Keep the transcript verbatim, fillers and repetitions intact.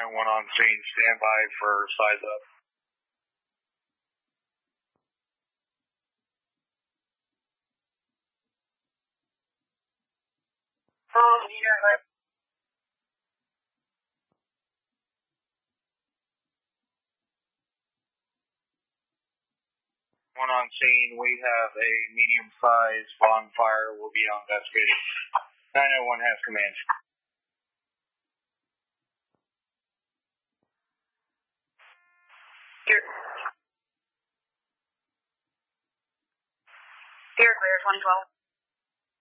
nine one on scene, standby for size up. Oh, yeah. One on scene, we have a medium-sized bonfire. We'll be on investigation. nine oh one has command. You're, you're clear, twenty twelve.